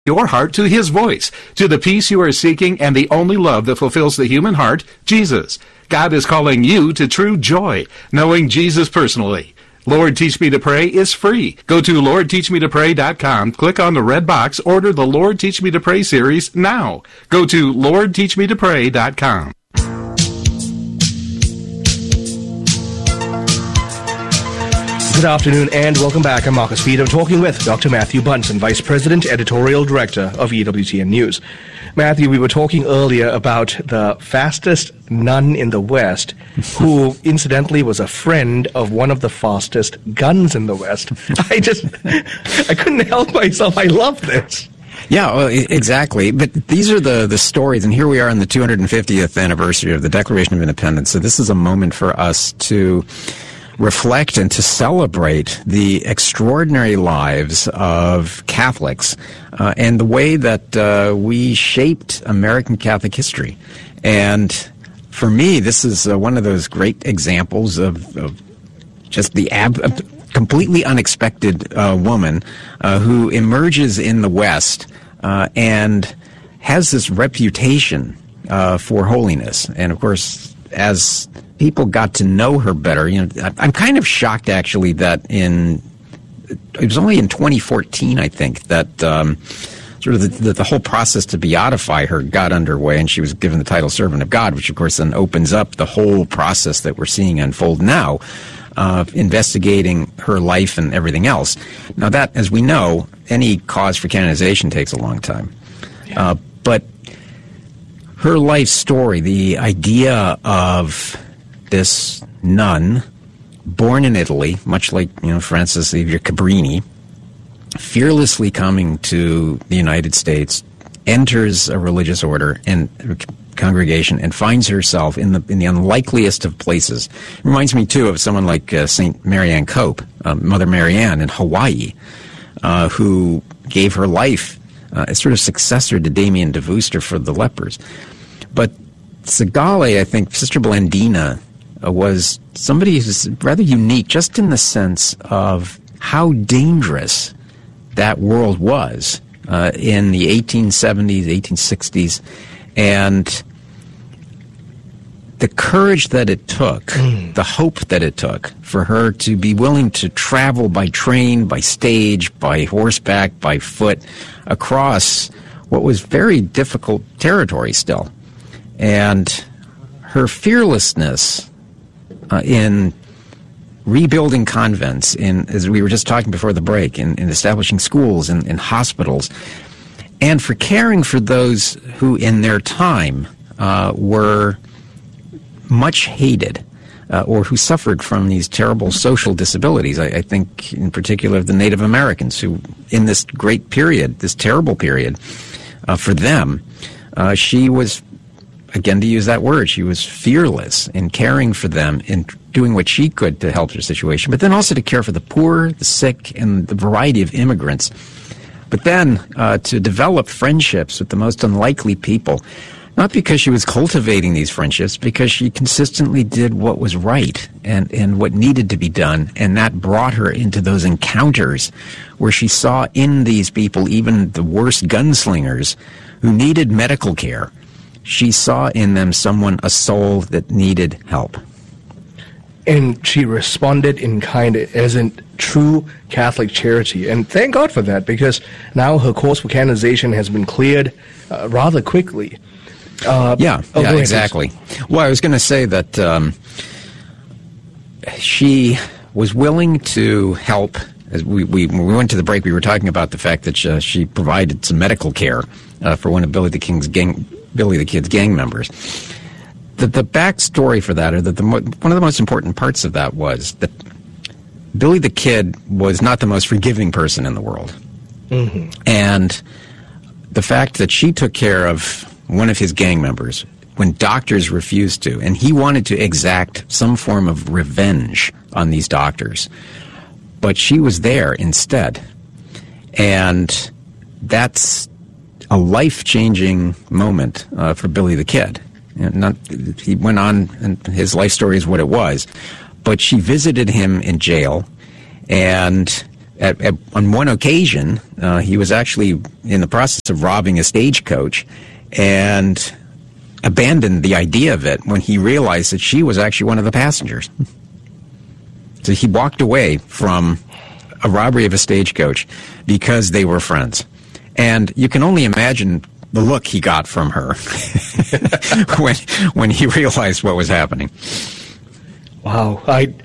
your heart to His voice, to the peace you are seeking and the only love that fulfills the human heart, Jesus. God is calling you to true joy, knowing Jesus personally. Lord Teach Me to Pray is free. Go to LordTeachMeToPray.com, click on the red box, order the Lord Teach Me to Pray series now. Go to LordTeachMeToPray.com. Good afternoon and welcome back. I'm Marcus Speed. I'm talking with Dr. Matthew Bunson, Vice President, Editorial Director of EWTN News. Matthew, we were talking earlier about the fastest nun in the West, who incidentally was a friend of one of the fastest guns in the West. I couldn't help myself. I love this. Yeah, well, exactly. But these are the stories, and here we are on the 250th anniversary of the Declaration of Independence. So this is a moment for us to reflect and to celebrate the extraordinary lives of Catholics and the way that we shaped American Catholic history. And for me, this is one of those great examples of just the completely unexpected woman who emerges in the West and has this reputation for holiness. And of course, as people got to know her better, I'm kind of shocked actually that it was only in 2014, I think, that sort of the whole process to beatify her got underway, and she was given the title Servant of God, which of course then opens up the whole process that we're seeing unfold now, investigating her life and everything else. Now that, as we know, any cause for canonization takes a long time. But her life story, the idea of this nun, born in Italy, much like Francis Xavier Cabrini, fearlessly coming to the United States, enters a religious order and congregation, and finds herself in the unlikeliest of places. It reminds me too of someone like Saint Marianne Cope, Mother Marianne in Hawaii, who gave her life as sort of successor to Damien de Veuster for the lepers. But Segale, I think, Sister Blandina, was somebody who's rather unique just in the sense of how dangerous that world was in the 1870s, 1860s, and the courage that it took, the hope that it took for her to be willing to travel by train, by stage, by horseback, by foot, across what was very difficult territory still. And her fearlessness in rebuilding convents, as we were just talking before the break, in establishing schools and in hospitals, and for caring for those who in their time were much hated or who suffered from these terrible social disabilities. I think in particular of the Native Americans who, in this great period, this terrible period, for them, she was, again, to use that word, she was fearless in caring for them, in doing what she could to help their situation, but then also to care for the poor, the sick, and the variety of immigrants. But then to develop friendships with the most unlikely people, not because she was cultivating these friendships, because she consistently did what was right and what needed to be done, and that brought her into those encounters where she saw in these people, even the worst gunslingers who needed medical care, she saw in them a soul that needed help. And she responded in kind as in true Catholic charity. And thank God for that, because now her course for canonization has been cleared rather quickly. Yeah, exactly. Well, I was going to say that she was willing to help. As we went to the break, we were talking about the fact that she provided some medical care for one of Billy the Kid's gang members. The backstory for that, or one of the most important parts of that, was that Billy the Kid was not the most forgiving person in the world. Mm-hmm. And the fact that she took care of one of his gang members when doctors refused to, and he wanted to exact some form of revenge on these doctors, but she was there instead. And that's a life-changing moment for Billy the Kid. He went on, and his life story is what it was, but she visited him in jail, and on one occasion, he was actually in the process of robbing a stagecoach and abandoned the idea of it when he realized that she was actually one of the passengers. So he walked away from a robbery of a stagecoach because they were friends. And you can only imagine the look he got from her when he realized what was happening. Wow.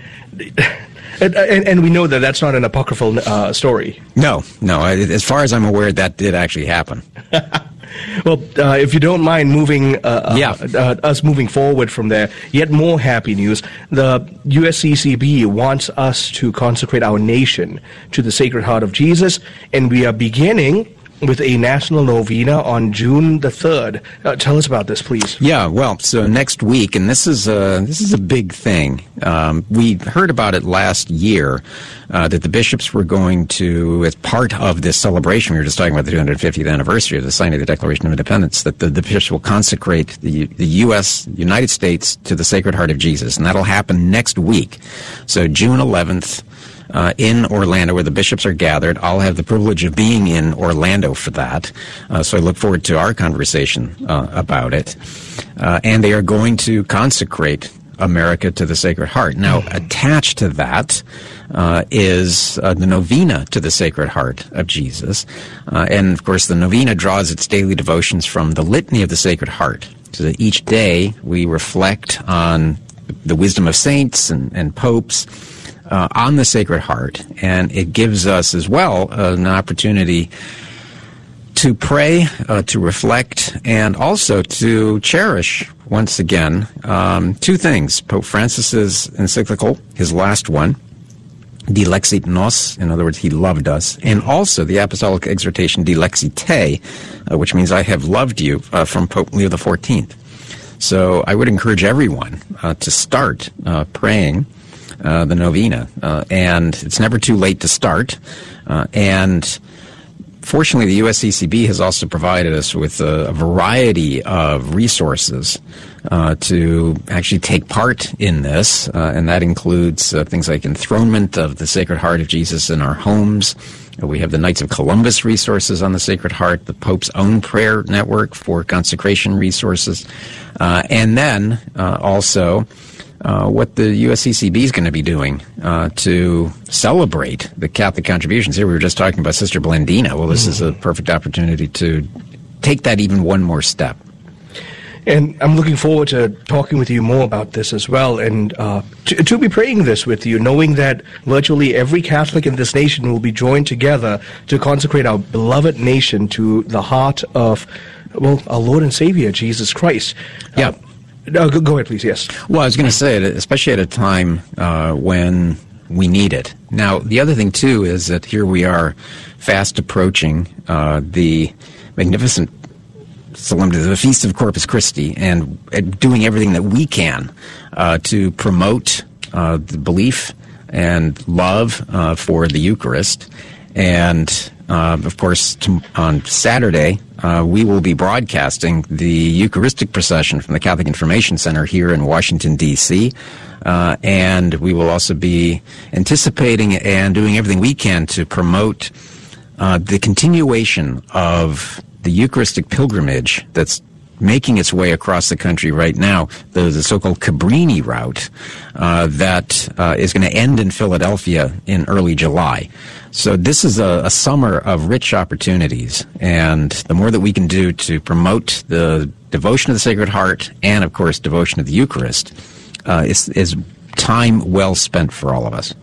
And we know that that's not an apocryphal story. No. As far as I'm aware, that did actually happen. Well, if you don't mind us moving forward from there, yet more happy news. The USCCB wants us to consecrate our nation to the Sacred Heart of Jesus, and we are beginning with a national novena on June the 3rd. Tell us about this, please. Yeah, well, so next week, and this is a big thing. We heard about it last year, that the bishops were going to, as part of this celebration, we were just talking about the 250th anniversary of the signing of the Declaration of Independence, that the bishops will consecrate the United States to the Sacred Heart of Jesus, and that'll happen next week. So June 11th, in Orlando, where the bishops are gathered. I'll have the privilege of being in Orlando for that, so I look forward to our conversation about it. And they are going to consecrate America to the Sacred Heart. Now, attached to that is the novena to the Sacred Heart of Jesus. And, of course, the novena draws its daily devotions from the Litany of the Sacred Heart. So that each day we reflect on the wisdom of saints and popes, on the Sacred Heart, and it gives us as well an opportunity to pray, to reflect, and also to cherish, once again, two things. Pope Francis's encyclical, his last one, Dilexit Nos, in other words, he loved us, and also the apostolic exhortation Dilexit Te, which means I have loved you, from Pope Leo XIV. So I would encourage everyone to start praying the novena, and it's never too late to start. And fortunately, the USCCB has also provided us with a variety of resources to actually take part in this, and that includes things like enthronement of the Sacred Heart of Jesus in our homes. We have the Knights of Columbus resources on the Sacred Heart, the Pope's own prayer network for consecration resources, and then also what the USCCB is going to be doing to celebrate the Catholic contributions. Here we were just talking about Sister Blandina. Well, this is a perfect opportunity to take that even one more step. And I'm looking forward to talking with you more about this as well, and to be praying this with you, knowing that virtually every Catholic in this nation will be joined together to consecrate our beloved nation to the heart of, well, our Lord and Savior, Jesus Christ. Yeah. Go ahead, please, yes. Well, I was going to say, especially at a time when we need it. Now, the other thing, too, is that here we are fast approaching the magnificent solemnity, the Feast of Corpus Christi, and doing everything that we can to promote the belief and love for the Eucharist. And, of course, on Saturday, we will be broadcasting the Eucharistic procession from the Catholic Information Center here in Washington, D.C., and we will also be anticipating and doing everything we can to promote the continuation of the Eucharistic pilgrimage that's making its way across the country right now, the so-called Cabrini route that is going to end in Philadelphia in early July. So this is a summer of rich opportunities, and the more that we can do to promote the devotion of the Sacred Heart and, of course, devotion of the Eucharist is time well spent for all of us.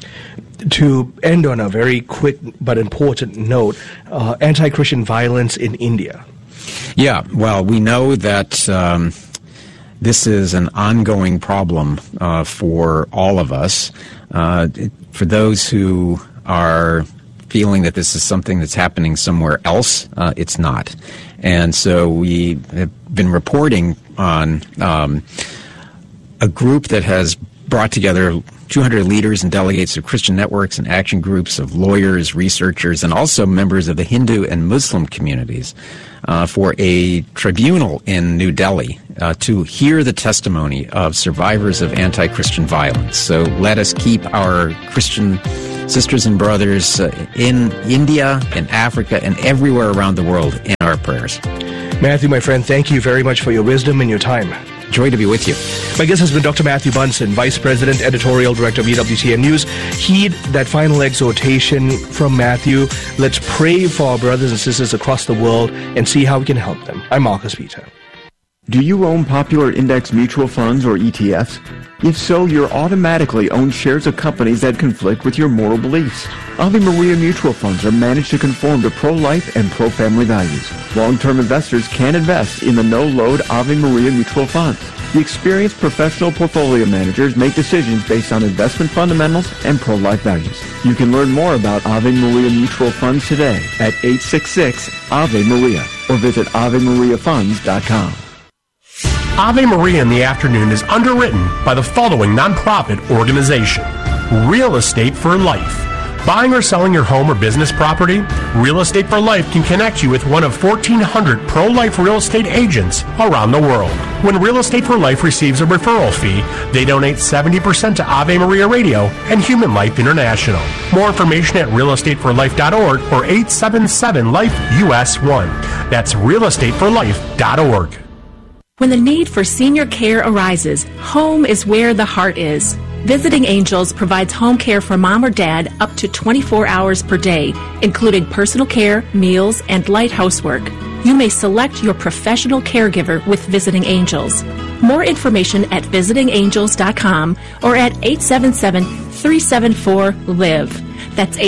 To end on a very quick but important note, anti-Christian violence in India. Yeah, well, we know that this is an ongoing problem for all of us. For those who are feeling that this is something that's happening somewhere else, it's not. And so we have been reporting on a group that has brought together 200 leaders and delegates of Christian networks and action groups of lawyers, researchers, and also members of the Hindu and Muslim communities for a tribunal in New Delhi to hear the testimony of survivors of anti-Christian violence. So let us keep our Christian sisters and brothers in India, in Africa, and everywhere around the world in our prayers. Matthew, my friend, thank you very much for your wisdom and your time. Joy to be with you. My guest has been Dr. Matthew Bunson, Vice President, Editorial Director of EWTN News. Heed that final exhortation from Matthew. Let's pray for our brothers and sisters across the world and see how we can help them. I'm Marcus Peter. Do you own popular index mutual funds or ETFs? If so, you're automatically own shares of companies that conflict with your moral beliefs. Ave Maria mutual funds are managed to conform to pro-life and pro-family values. Long-term investors can invest in the no-load Ave Maria mutual funds. The experienced professional portfolio managers make decisions based on investment fundamentals and pro-life values. You can learn more about Ave Maria mutual funds today at 866-AVE-MARIA or visit AveMariaFunds.com. Ave Maria in the Afternoon is underwritten by the following nonprofit organization: Real Estate for Life. Buying or selling your home or business property? Real Estate for Life can connect you with one of 1,400 pro-life real estate agents around the world. When Real Estate for Life receives a referral fee, they donate 70% to Ave Maria Radio and Human Life International. More information at realestateforlife.org or 877-LIFE-US1. That's realestateforlife.org. When the need for senior care arises, home is where the heart is. Visiting Angels provides home care for mom or dad up to 24 hours per day, including personal care, meals, and light housework. You may select your professional caregiver with Visiting Angels. More information at visitingangels.com or at 877-374-LIVE. That's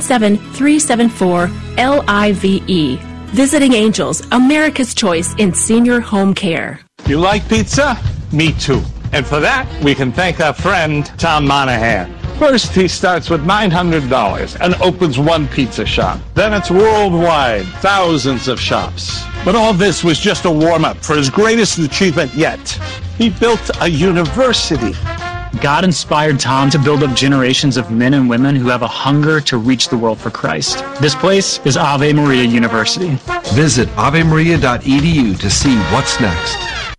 877-374-LIVE. Visiting Angels, America's choice in senior home care. You like pizza? Me too. And for that, we can thank our friend, Tom Monahan. First, he starts with $900 and opens one pizza shop. Then it's worldwide, thousands of shops. But all this was just a warm-up for his greatest achievement yet. He built a university. God inspired Tom to build up generations of men and women who have a hunger to reach the world for Christ. This place is Ave Maria University. Visit avemaria.edu to see what's next.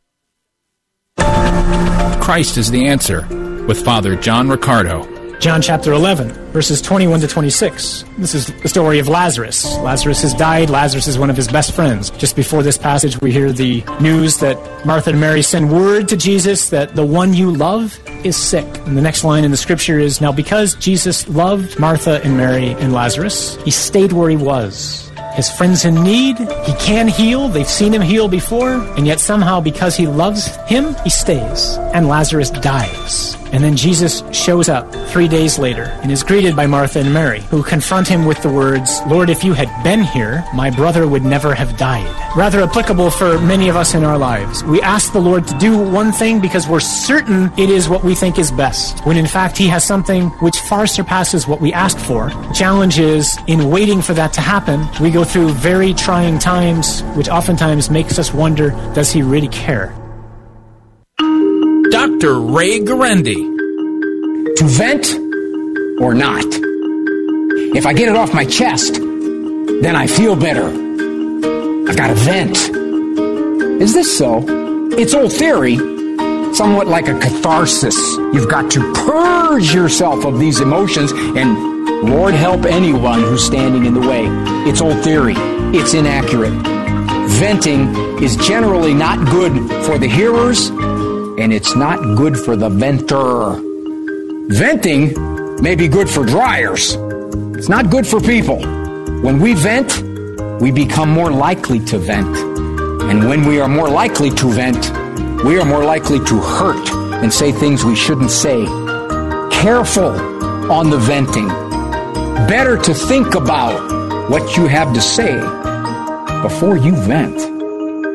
Christ is the Answer with Father John Riccardo. John chapter 11, verses 21 to 26. This is the story of Lazarus. Lazarus has died. Lazarus is one of his best friends. Just before this passage, we hear the news that Martha and Mary send word to Jesus that the one you love is sick. And the next line in the scripture is, now because Jesus loved Martha and Mary and Lazarus, he stayed where he was. His friend's in need. He can heal. They've seen him heal before. And yet somehow, because he loves him, he stays. And Lazarus dies. And then Jesus shows up 3 days later and is greeted by Martha and Mary, who confront him with the words, Lord, if you had been here, my brother would never have died. Rather applicable for many of us in our lives. We ask the Lord to do one thing because we're certain it is what we think is best, when in fact he has something which far surpasses what we ask for. The challenge is, in waiting for that to happen, we go through very trying times, which oftentimes makes us wonder, does he really care? Dr. Ray Guarendi. To vent or not? If I get it off my chest, then I feel better. I've got to vent. Is this so? It's old theory, somewhat like a catharsis. You've got to purge yourself of these emotions, and Lord help anyone who's standing in the way. It's old theory. It's inaccurate. Venting is generally not good for the hearers, and it's not good for the venter. Venting may be good for dryers. It's not good for people. When we vent, we become more likely to vent. And when we are more likely to vent, we are more likely to hurt and say things we shouldn't say. Careful on the venting. Better to think about what you have to say before you vent.